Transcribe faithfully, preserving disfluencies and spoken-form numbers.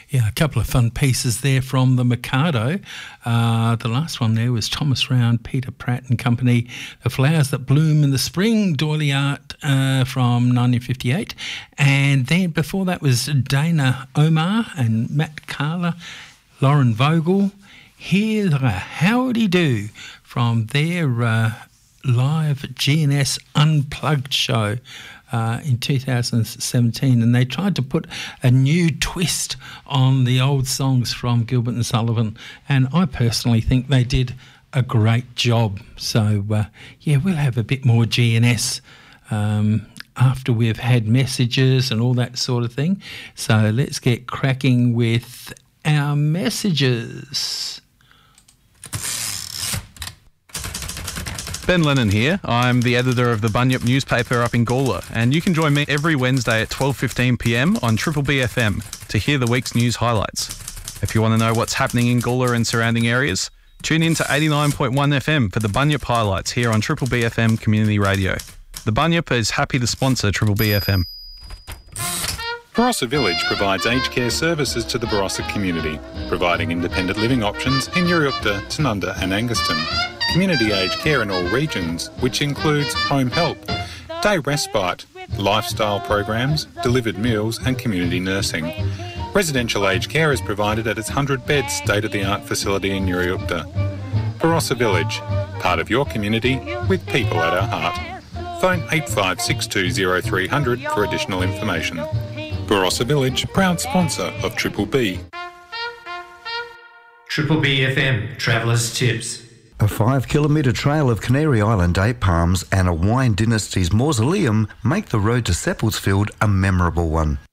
Yeah, a couple of fun pieces there from the Mikado. Uh, the last one there was Thomas Round, Peter Pratt and Company, The Flowers That Bloom in the Spring, Doily Art uh, from nineteen fifty-eight. And then before that was Dana Omar and Matt Carla, Lauren Vogel. Here's a Howdy Do from their uh, live G N S Unplugged show uh, in two thousand seventeen, and they tried to put a new twist on the old songs from Gilbert and Sullivan, and I personally think they did a great job. So uh, yeah, we'll have a bit more G N S um, after we've had messages and all that sort of thing. So let's get cracking with our messages. Ben Lennon here. I'm the editor of the Bunyip newspaper up in Gawler, and you can join me every Wednesday at twelve fifteen p m on Triple B F M to hear the week's news highlights. If you want to know what's happening in Gawler and surrounding areas, tune in to eighty-nine point one F M for the Bunyip highlights here on Triple B F M Community Radio. The Bunyip is happy to sponsor Triple B F M. Barossa Village provides aged care services to the Barossa community, providing independent living options in Uriukta, Tanunda and Anguston. Community aged care in all regions, which includes home help, day respite, lifestyle programs, delivered meals and community nursing. Residential aged care is provided at its one hundred bed state-of-the-art facility in Uriukta. Barossa Village, part of your community with people at our heart. Phone eight five six two zero three hundred for additional information. Barossa Village, proud sponsor of Triple B. Triple B F M, Traveller's Tips. A five-kilometre trail of Canary Island date palms and a wine dynasty's mausoleum make the road to Seppeltsfield a memorable one.